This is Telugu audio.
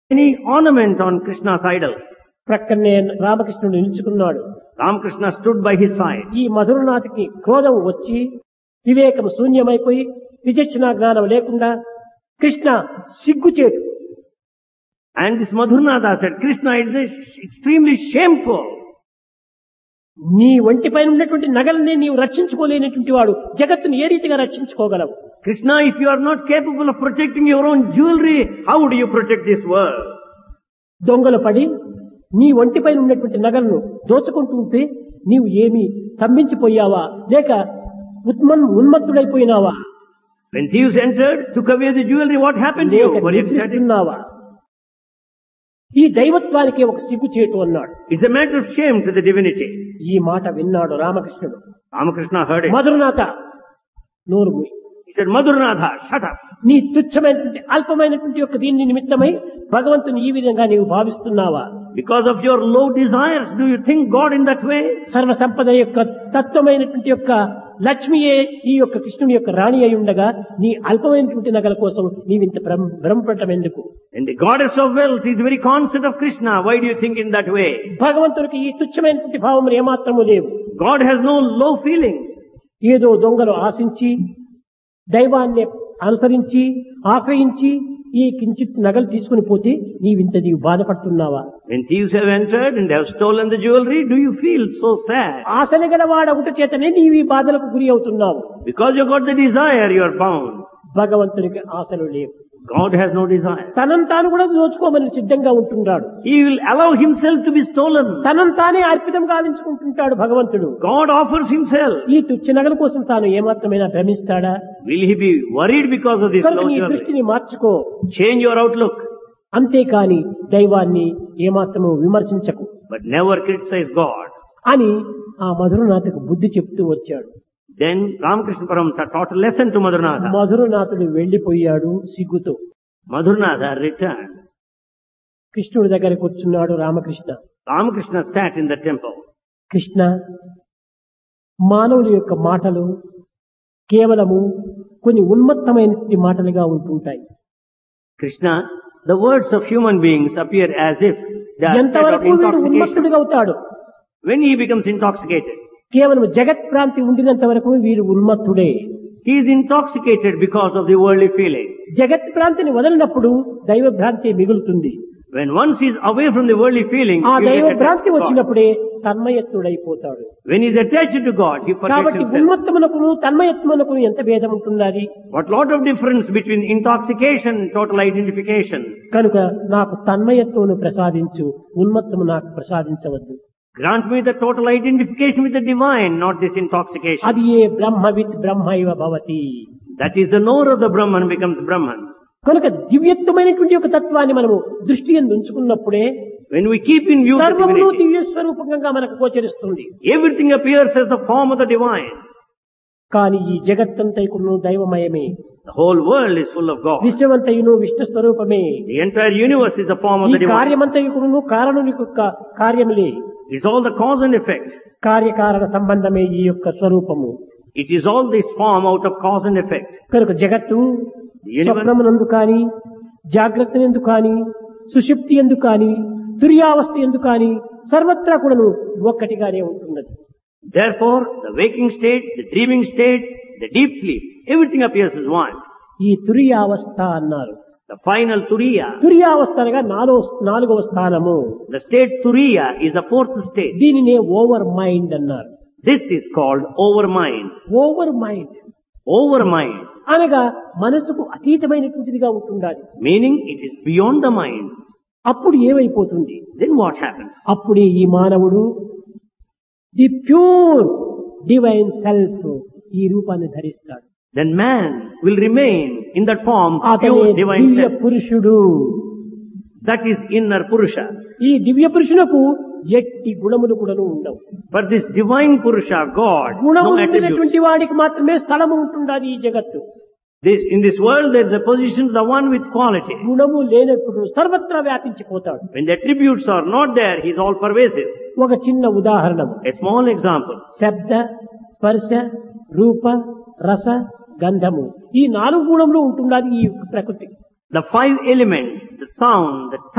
any ornament on Krishna's idol. ప్రక్కనే రామకృష్ణుడు నిలుచుకున్నాడు. Ramakrishna stood by his side. ఈ మధురనాథుకి క్రోధం వచ్చి వివేకం శూన్యమైపోయి విచక్షణ జ్ఞానం లేకుండా కృష్ణ సిగ్గుచేటు. And this Madhurnatha said, Krishna, it is extremely shameful. నీ ఒంటిపైన ఉన్నటువంటి నగలనే నీవు రక్షించుకోలేనటువంటి వాడు జగత్తును ఏ రీతిగా రక్షించుకోగలవు? Krishna, if you are not capable of protecting your own jewelry, how would you protect this world? దొంగలు పడి నీ ఒంటిపైన ఉన్నటువంటి నగలను దోచుకుంటూ ఉంటే నీవు ఏమి స్తంభించిపోయావా లేక ఉన్మత్తుడైపోయినావా? When thieves entered, took away the jewelry, what happened to you? Were you ecstatic? నిద్రిస్తున్నావా? ఈ దైవత్వానికి ఒక సిగ్గుచేటు అన్నాడు. It's a matter of shame to the divinity. ఈ మాట విన్నాడు రామకృష్ణుడు. Ramakrishna heard it. మధురనాథ నోరు మూయి. He said, Madhurnatha, shut up. నీ తుచ్చమైనటువంటి అల్పమైనటువంటి యొక్క దీని నిమిత్తమై భగవంతుని ఈ విధంగా నీవు భావిస్తున్నావా? Because of your low desires, do you think God in that way? సర్వ సంపద యొక్క తత్వమైనటువంటి యొక్క లక్ష్మియే ఈ యొక్క కృష్ణుని యొక్క రాణి అయి ఉండగా నీ అల్పమైనటువంటి నగల కోసం నీవింత భ్రమపడటం ఎందుకు? And the goddess of wealth is very conscious of Krishna. Why do you think in that way? భగవంతుడికి ఈ తుచ్చమైనటువంటి భావములు ఏమాత్రము లేవు. God has no low feelings. ఏదో దొంగలు ఆశించి దైవాన్ని అనుసరించి ఆశ్రయించి ఈ కించిత్ నగలు తీసుకుని పోతే నీవు బాధపడుతున్నావా? When thieves have entered and have stolen the jewelry, do you feel so sad? ఆశలు గలవాడగుట చేతనే నీవు ఈ బాధలకు గురి అవుతున్నావు. Because you got the desire, you are bound. భగవంతునికి ఆశలు లేవు. God has no desire. తనను తాను కూడా దోచుకోమని సిద్ధంగా ఉంటున్నాడు. He will allow himself to be stolen. తనను తానే అర్పితం గావించుకుంటుంటాడు భగవంతుడు. God offers himself. ఈ తుచ్చ నగల కోసం తాను ఏమాత్రమైనా భ్రమిస్తాడా? Will he be worried because of this low నీ jewelry? దృష్టిని మార్చుకో. Change your outlook. అంతేకాని దైవాన్ని ఏమాత్రము విమర్శించకు. But never criticize God. అని ఆ మధురనాథకు బుద్ధి చెప్తూ వచ్చాడు. Then Ramakrishna Paramahansa taught a lesson to Madhurnatha. మధురనాథుడు వెళ్లిపోయాడు సిగ్గుతో. Madhurnatha returned. కృష్ణుడి దగ్గర కూర్చున్నాడు Ramakrishna. Ramakrishna sat in the temple. Krishna, మానవుల యొక్క మాటలు కేవలము కొన్ని ఉన్మత్తమైన మాటలుగా ఉంటుంటాయి. Krishna, the words of human beings appear as if they are set of ఎంతవరకు వీడు intoxication. ఉన్మత్తుడిగా అవుతాడు? When he becomes intoxicated, కేవలం జగత్ భ్రాంతి ఉండినంత వరకు వీరు ఉన్మత్తుడే. he is intoxicated because of the worldly feeling. జగత్ భ్రాంతిని వదలినప్పుడు దైవ భ్రాంతి మిగులుతుంది. When once he is away from the worldly feeling, ఆ he will దైవ get attached భ్రాంతి to God. వచ్చినప్పుడే తన్మయత్తుడైపోతాడు. When he is attached to God, he forgets కాబట్టి himself. ఉన్మత్తమునకును తన్మయత్వమునకును ఎంత భేదం ఉంటున్నది? What lot of difference between intoxication and total identification. కనుక నాకు తన్మయత్వమును ప్రసాదించు, ఉన్మత్తము నాకు ప్రసాదించవద్దు. Grant me the total identification with the divine, not this intoxication. అది ఏ బ్రహ్మవిత్ బ్రహ్మైవ భవతి. That is the knower of the Brahman becomes Brahman. కనుక దివ్యత్వమైనటువంటి ఒక తత్వాన్ని మనము దృష్టి యందు ఉంచుకున్నప్పుడే When we keep in view the సర్వమును divinity, దివ్య స్వరూపంగా మనకు గోచరిస్తుంది. everything appears as the form of the divine. కానీ ఈ జగత్తంతైకును దైవమయమే. The whole world is full of God. విశ్వమంతయును Vishnu స్వరూపమే. The entire universe is the form of ఈ the divine. కార్యమంతయును కారణుని యొక్క కార్యములే. It's all the cause and effect. కార్యకారణ సంబంధమే ఈ యొక్క స్వరూపము. It is all this form out of cause and effect. కనుక జగత్తు స్వప్నమునందు కాని జాగ్రత్త ఎందు కాని సుషుప్తి ఎందు కాని తుర్యావస్థ ఎందు కాని సర్వత్రా కూడాను ఒక్కటిగానే ఉంటున్నది. Therefore, the waking state, the dreaming state, the deep sleep, everything appears as one. ఈ తుర్యావస్థ అన్నారు. The final Turiya. తుర్యావస్థ అనగా నాలుగవ స్థానము. The state Turiya is the fourth state. దీనినే ఓవర్ మైండ్ అన్నారు. This is called overmind. Over mind Overmind. అనగా మనసుకు అతీతమైనటువంటిదిగా ఉంటుండాలి. Meaning it is beyond the mind. అప్పుడు ఏమైపోతుంది? Then what happens? అప్పుడే ఈ మానవుడు ది ప్యూర్ డివైన్ సెల్ఫ్ ఈ రూపాన్ని ధరిస్తాడు. Then man will remain in that form, అతనే pure divine దివ్య self. పురుషుడు. That is inner Purusha. ఈ దివ్య పురుషునకు ఎట్టి గుణములు కూడాను ఉండవు. For this divine Purusha, God, గుణము no attributes. ఉండినటువంటి వాడికి మాత్రమే స్థలము ఉంటుండాలి ఈ జగత్తు. In this world there is a position, the one with quality. గుణము లేనప్పుడు సర్వత్రా వ్యాపించిపోతాడు. When the attributes are not there, he is all pervasive. ఒక చిన్న ఉదాహరణ, A small example. శబ్ద స్పర్శ రూప రస గంధము, ఈ 4 గుణములు ఉంటున్నది ఈ ప్రకృతి. The 5 elements, the sound, the